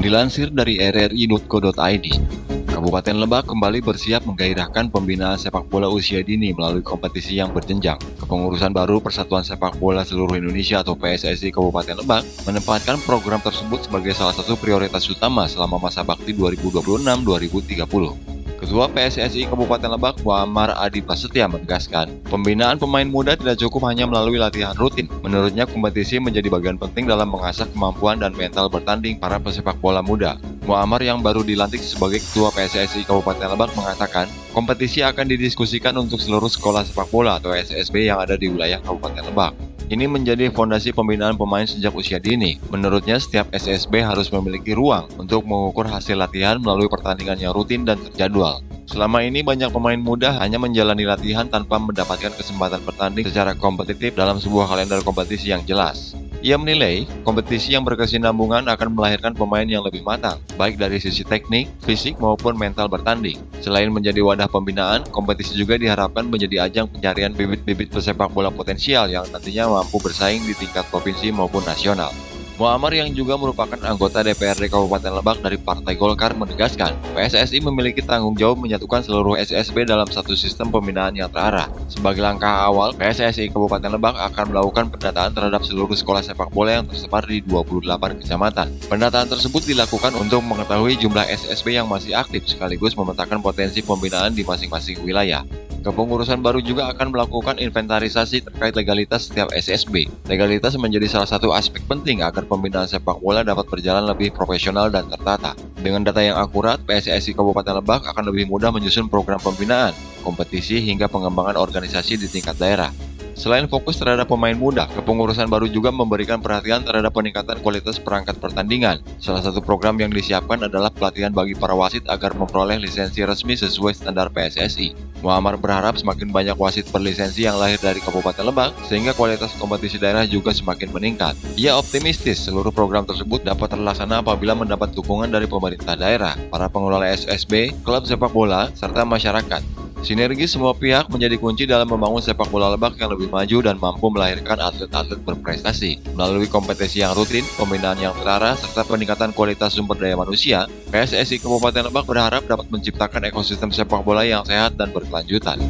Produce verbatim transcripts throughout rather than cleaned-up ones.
Dilansir dari r r i titik co titik i d, Kabupaten Lebak kembali bersiap menggairahkan pembinaan sepak bola usia dini melalui kompetisi yang berjenjang. Kepengurusan baru Persatuan Sepak Bola Seluruh Indonesia atau P S S I Kabupaten Lebak menempatkan program tersebut sebagai salah satu prioritas utama selama masa bakti dua ribu dua puluh enam sampai dua ribu tiga puluh. Ketua P S S I Kabupaten Lebak, Muhammad Adi Prasetya menegaskan, pembinaan pemain muda tidak cukup hanya melalui latihan rutin. Menurutnya, kompetisi menjadi bagian penting dalam mengasah kemampuan dan mental bertanding para pesepak bola muda. Muhammad yang baru dilantik sebagai Ketua P S S I Kabupaten Lebak mengatakan, kompetisi akan didiskusikan untuk seluruh sekolah sepak bola atau S S B yang ada di wilayah Kabupaten Lebak. Ini menjadi fondasi pembinaan pemain sejak usia dini. Menurutnya, setiap S S B harus memiliki ruang untuk mengukur hasil latihan melalui pertandingan yang rutin dan terjadwal. Selama ini, banyak pemain muda hanya menjalani latihan tanpa mendapatkan kesempatan bertanding secara kompetitif dalam sebuah kalender kompetisi yang jelas. Ia menilai, kompetisi yang berkesinambungan akan melahirkan pemain yang lebih matang, baik dari sisi teknik, fisik, maupun mental bertanding. Selain menjadi wadah pembinaan, kompetisi juga diharapkan menjadi ajang pencarian bibit-bibit pesepak bola potensial yang nantinya mampu bersaing di tingkat provinsi maupun nasional. Muhammad yang juga merupakan anggota D P R D Kabupaten Lebak dari Partai Golkar menegaskan, P S S I memiliki tanggung jawab menyatukan seluruh S S B dalam satu sistem pembinaan yang terarah. Sebagai langkah awal, P S S I Kabupaten Lebak akan melakukan pendataan terhadap seluruh sekolah sepak bola yang tersebar di dua puluh delapan kecamatan. Pendataan tersebut dilakukan untuk mengetahui jumlah S S B yang masih aktif sekaligus memetakan potensi pembinaan di masing-masing wilayah. Kepengurusan baru juga akan melakukan inventarisasi terkait legalitas setiap S S B. Legalitas menjadi salah satu aspek penting agar pembinaan sepak bola dapat berjalan lebih profesional dan tertata. Dengan data yang akurat, P S S I Kabupaten Lebak akan lebih mudah menyusun program pembinaan, kompetisi, hingga pengembangan organisasi di tingkat daerah. Selain fokus terhadap pemain muda, kepengurusan baru juga memberikan perhatian terhadap peningkatan kualitas perangkat pertandingan. Salah satu program yang disiapkan adalah pelatihan bagi para wasit agar memperoleh lisensi resmi sesuai standar P S S I. Muhammad berharap semakin banyak wasit berlisensi yang lahir dari Kabupaten Lebak, sehingga kualitas kompetisi daerah juga semakin meningkat. Ia optimistis seluruh program tersebut dapat terlaksana apabila mendapat dukungan dari pemerintah daerah, para pengelola S S B, klub sepak bola, serta masyarakat. Sinergi semua pihak menjadi kunci dalam membangun sepak bola Lebak yang lebih maju dan mampu melahirkan atlet-atlet berprestasi. Melalui kompetisi yang rutin, pembinaan yang terarah, serta peningkatan kualitas sumber daya manusia, P S S I Kabupaten Lebak berharap dapat menciptakan ekosistem sepak bola yang sehat dan berkelanjutan.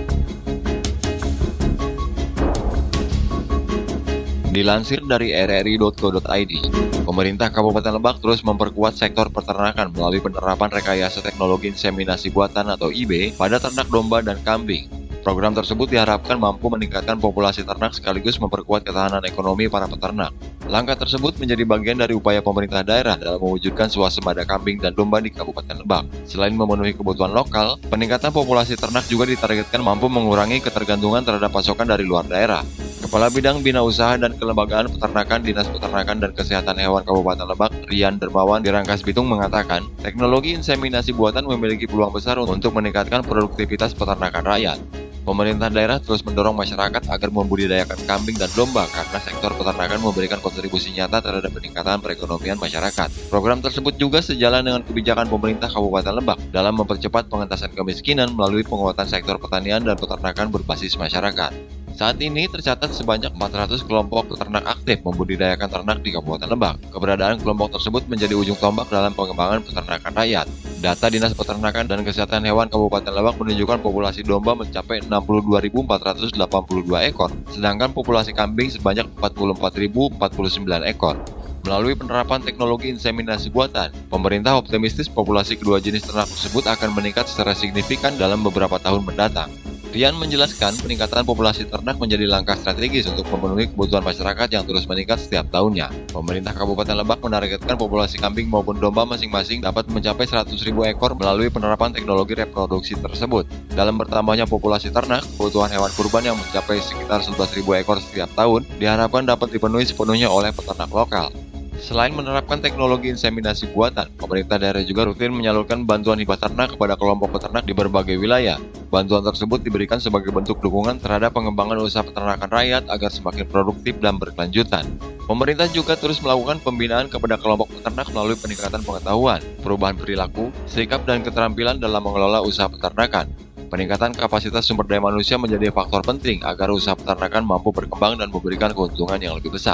Dilansir dari r r i titik co titik i d, pemerintah Kabupaten Lebak terus memperkuat sektor peternakan melalui penerapan rekayasa teknologi inseminasi buatan atau I B pada ternak domba dan kambing. Program tersebut diharapkan mampu meningkatkan populasi ternak sekaligus memperkuat ketahanan ekonomi para peternak. Langkah tersebut menjadi bagian dari upaya pemerintah daerah dalam mewujudkan swasembada kambing dan domba di Kabupaten Lebak. Selain memenuhi kebutuhan lokal, peningkatan populasi ternak juga ditargetkan mampu mengurangi ketergantungan terhadap pasokan dari luar daerah. Kepala Bidang Bina Usaha dan Kelembagaan Peternakan Dinas Peternakan dan Kesehatan Hewan Kabupaten Lebak, Rian Dermawan di Rangkas Bitung mengatakan, teknologi inseminasi buatan memiliki peluang besar untuk meningkatkan produktivitas peternakan rakyat. Pemerintah daerah terus mendorong masyarakat agar membudidayakan kambing dan domba karena sektor peternakan memberikan kontribusi nyata terhadap peningkatan perekonomian masyarakat. Program tersebut juga sejalan dengan kebijakan pemerintah Kabupaten Lebak dalam mempercepat pengentasan kemiskinan melalui penguatan sektor pertanian dan peternakan berbasis masyarakat. Saat ini tercatat sebanyak empat ratus kelompok peternak aktif membudidayakan ternak di Kabupaten Lebak. Keberadaan kelompok tersebut menjadi ujung tombak dalam pengembangan peternakan rakyat. Data Dinas Peternakan dan Kesehatan Hewan Kabupaten Lebak menunjukkan populasi domba mencapai enam puluh dua ribu empat ratus delapan puluh dua ekor, sedangkan populasi kambing sebanyak empat puluh empat ribu empat puluh sembilan ekor. Melalui penerapan teknologi inseminasi buatan, pemerintah optimistis populasi kedua jenis ternak tersebut akan meningkat secara signifikan dalam beberapa tahun mendatang. Rian menjelaskan peningkatan populasi ternak menjadi langkah strategis untuk memenuhi kebutuhan masyarakat yang terus meningkat setiap tahunnya. Pemerintah Kabupaten Lebak menargetkan populasi kambing maupun domba masing-masing dapat mencapai seratus ribu ekor melalui penerapan teknologi reproduksi tersebut. Dalam bertambahnya populasi ternak, kebutuhan hewan kurban yang mencapai sekitar sebelas ribu ekor setiap tahun diharapkan dapat dipenuhi sepenuhnya oleh peternak lokal. Selain menerapkan teknologi inseminasi buatan, pemerintah daerah juga rutin menyalurkan bantuan hibah ternak kepada kelompok peternak di berbagai wilayah. Bantuan tersebut diberikan sebagai bentuk dukungan terhadap pengembangan usaha peternakan rakyat agar semakin produktif dan berkelanjutan. Pemerintah juga terus melakukan pembinaan kepada kelompok peternak melalui peningkatan pengetahuan, perubahan perilaku, sikap dan keterampilan dalam mengelola usaha peternakan. Peningkatan kapasitas sumber daya manusia menjadi faktor penting agar usaha peternakan mampu berkembang dan memberikan keuntungan yang lebih besar.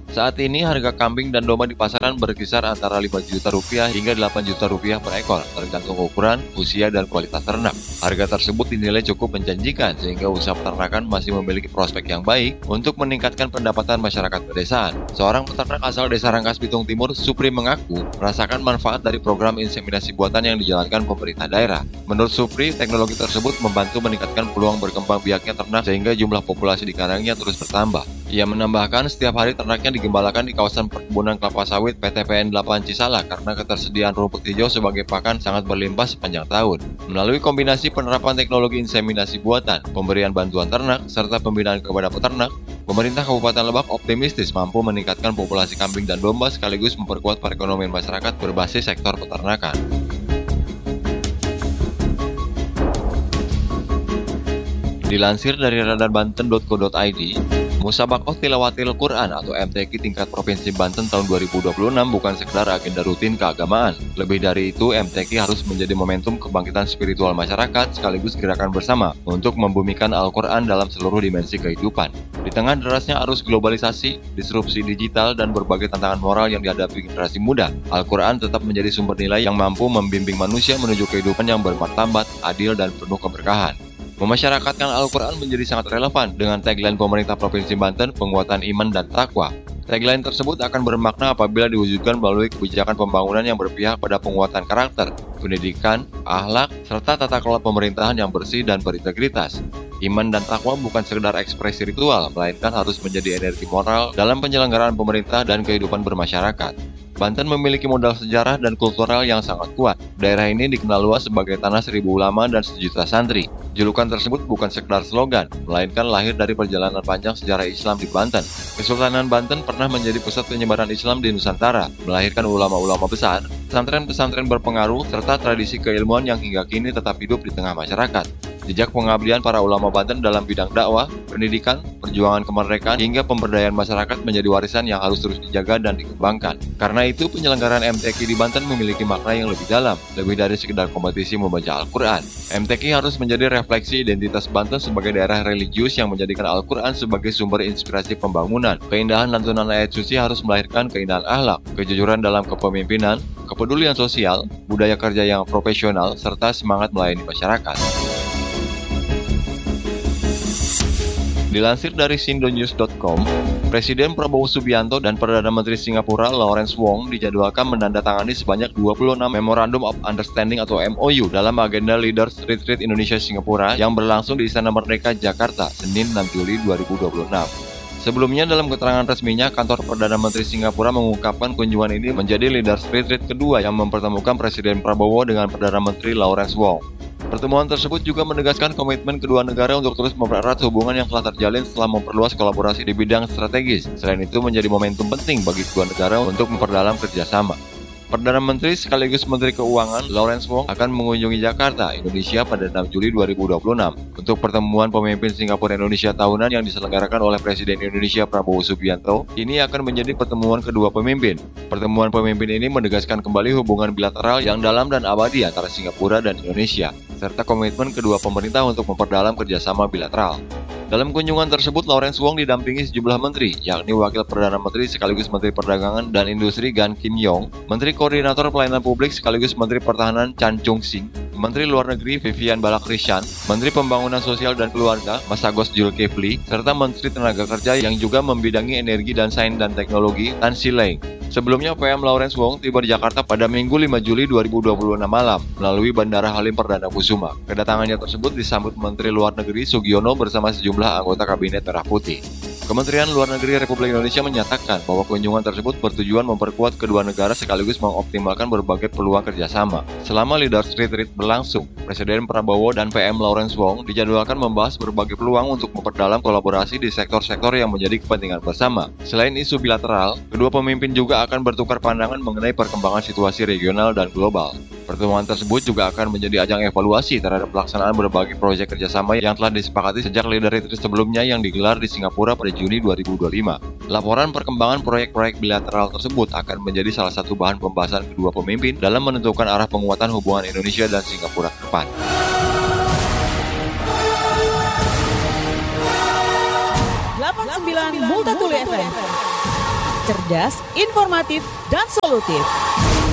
Saat ini harga kambing dan domba di pasaran berkisar antara lima juta rupiah hingga delapan juta rupiah per ekor, tergantung ukuran, usia, dan kualitas ternak. Harga tersebut dinilai cukup menjanjikan sehingga usaha peternakan masih memiliki prospek yang baik untuk meningkatkan pendapatan masyarakat pedesaan. Seorang peternak asal Desa Rangkas, Bitung Timur, Supri, mengaku merasakan manfaat dari program inseminasi buatan yang dijalankan pemerintah daerah. Menurut Supri, teknologi tersebut membantu meningkatkan peluang berkembang biaknya ternak sehingga jumlah populasi di kandangnya terus bertambah. Ia menambahkan setiap hari ternaknya digembalakan di kawasan perkebunan kelapa sawit P T P N delapan Cisalak karena ketersediaan rumput hijau sebagai pakan sangat berlimpah sepanjang tahun. Melalui kombinasi penerapan teknologi inseminasi buatan, pemberian bantuan ternak, serta pembinaan kepada peternak, pemerintah Kabupaten Lebak optimistis mampu meningkatkan populasi kambing dan domba sekaligus memperkuat perekonomian masyarakat berbasis sektor peternakan. Dilansir dari radar banten dot co dot i d, Musabakoh Tilawatil Quran atau M T Q tingkat Provinsi Banten tahun dua ribu dua puluh enam bukan sekedar agenda rutin keagamaan. Lebih dari itu, M T Q harus menjadi momentum kebangkitan spiritual masyarakat sekaligus gerakan bersama untuk membumikan Al-Quran dalam seluruh dimensi kehidupan. Di tengah derasnya arus globalisasi, disrupsi digital, dan berbagai tantangan moral yang dihadapi generasi muda, Al-Quran tetap menjadi sumber nilai yang mampu membimbing manusia menuju kehidupan yang bermartabat, adil, dan penuh keberkahan. Memasyarakatkan Al-Quran menjadi sangat relevan dengan tagline pemerintah Provinsi Banten, penguatan iman dan takwa. Tagline tersebut akan bermakna apabila diwujudkan melalui kebijakan pembangunan yang berpihak pada penguatan karakter, pendidikan, akhlak, serta tata kelola pemerintahan yang bersih dan berintegritas. Iman dan takwa bukan sekedar ekspresi ritual, melainkan harus menjadi energi moral dalam penyelenggaraan pemerintah dan kehidupan bermasyarakat. Banten memiliki modal sejarah dan kultural yang sangat kuat. Daerah ini dikenal luas sebagai tanah seribu ulama dan sejuta santri. Julukan tersebut bukan sekedar slogan, melainkan lahir dari perjalanan panjang sejarah Islam di Banten. Kesultanan Banten pernah menjadi pusat penyebaran Islam di Nusantara, melahirkan ulama-ulama besar, pesantren-pesantren berpengaruh, serta tradisi keilmuan yang hingga kini tetap hidup di tengah masyarakat. Jejak pengabdian para ulama Banten dalam bidang dakwah, pendidikan, perjuangan kemerdekaan, hingga pemberdayaan masyarakat menjadi warisan yang harus terus dijaga dan dikembangkan. Karena itu, penyelenggaraan M T Q di Banten memiliki makna yang lebih dalam, lebih dari sekedar kompetisi membaca Al-Quran. M T Q harus menjadi refleksi identitas Banten sebagai daerah religius yang menjadikan Al-Quran sebagai sumber inspirasi pembangunan. Keindahan lantunan ayat suci harus melahirkan keindahan akhlak, kejujuran dalam kepemimpinan, kepedulian sosial, budaya kerja yang profesional, serta semangat melayani masyarakat. Dilansir dari sindonews dot com, Presiden Prabowo Subianto dan Perdana Menteri Singapura Lawrence Wong dijadwalkan menandatangani sebanyak dua puluh enam Memorandum of Understanding atau M O U dalam agenda Leaders Retreat Indonesia-Singapura yang berlangsung di Istana Merdeka, Jakarta, Senin enam Juli dua ribu dua puluh enam. Sebelumnya, dalam keterangan resminya, kantor Perdana Menteri Singapura mengungkapkan kunjungan ini menjadi Leaders Retreat kedua yang mempertemukan Presiden Prabowo dengan Perdana Menteri Lawrence Wong. Pertemuan tersebut juga menegaskan komitmen kedua negara untuk terus mempererat hubungan yang telah terjalin setelah memperluas kolaborasi di bidang strategis. Selain itu, menjadi momentum penting bagi kedua negara untuk memperdalam kerjasama. Perdana Menteri sekaligus Menteri Keuangan Lawrence Wong akan mengunjungi Jakarta, Indonesia pada enam Juli dua ribu dua puluh enam untuk pertemuan pemimpin Singapura Indonesia tahunan yang diselenggarakan oleh Presiden Indonesia Prabowo Subianto. Ini akan menjadi pertemuan kedua pemimpin. Pertemuan pemimpin ini menegaskan kembali hubungan bilateral yang dalam dan abadi antara Singapura dan Indonesia, serta komitmen kedua pemerintah untuk memperdalam kerjasama bilateral. Dalam kunjungan tersebut, Lawrence Wong didampingi sejumlah menteri, yakni Wakil Perdana Menteri sekaligus Menteri Perdagangan dan Industri Gan Kim Yong, Menteri Koordinator Pelayanan Publik sekaligus Menteri Pertahanan Chan Chung Sing, Menteri Luar Negeri Vivian Balakrishnan, Menteri Pembangunan Sosial dan Keluarga Masagos Zulkifli, serta Menteri Tenaga Kerja yang juga membidangi energi dan sains dan teknologi Tan Si Leng. Sebelumnya, P M Lawrence Wong tiba di Jakarta pada Minggu lima Juli dua ribu dua puluh enam malam melalui Bandara Halim Perdana Kusuma. Kedatangannya tersebut disambut Menteri Luar Negeri Sugiono bersama sejumlah anggota Kabinet Merah Putih. Kementerian Luar Negeri Republik Indonesia menyatakan bahwa kunjungan tersebut bertujuan memperkuat kedua negara sekaligus mengoptimalkan berbagai peluang kerjasama. Selama Leaders Retreat berlangsung, Presiden Prabowo dan P M Lawrence Wong dijadwalkan membahas berbagai peluang untuk memperdalam kolaborasi di sektor-sektor yang menjadi kepentingan bersama. Selain isu bilateral, kedua pemimpin juga akan bertukar pandangan mengenai perkembangan situasi regional dan global. Pertemuan tersebut juga akan menjadi ajang evaluasi terhadap pelaksanaan berbagai proyek kerjasama yang telah disepakati sejak Leaders Retreat sebelumnya yang digelar di Singapura pada Juni dua ribu dua puluh lima. Laporan perkembangan proyek-proyek bilateral tersebut akan menjadi salah satu bahan pembahasan kedua pemimpin dalam menentukan arah penguatan hubungan Indonesia dan Singapura ke depan. delapan puluh sembilan Multatuli F M cerdas, informatif, dan solutif.